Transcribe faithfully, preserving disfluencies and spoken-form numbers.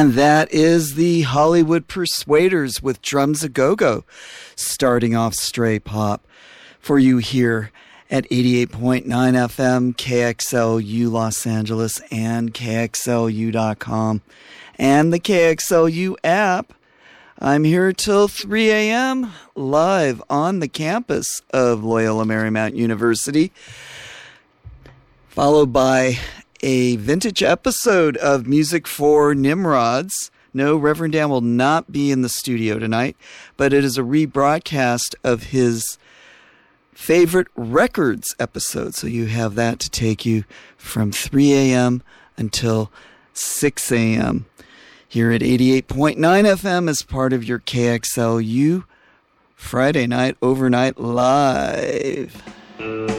And that is the Hollywood Persuaders with Drums A Go-Go, starting off Stray Pop for you here at eighty-eight point nine F M, K X L U Los Angeles, and K X L U dot com, and the K X L U app. I'm here till three a.m. live on the campus of Loyola Marymount University, followed by a vintage episode of Music for Nimrods. No, Reverend Dan will not be in the studio tonight, but it is a rebroadcast of his favorite records episode. So you have that to take you from three a.m. until six a.m. here at eighty-eight point nine F M as part of your K X L U Friday night overnight live.